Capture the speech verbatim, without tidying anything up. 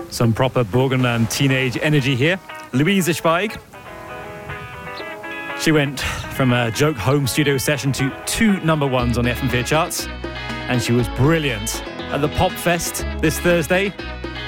Some proper Burgenland teenage energy here. Luise Speig. She went from a joke home studio session to two number ones on the F M four charts. And she was brilliant at the Pop Fest this Thursday.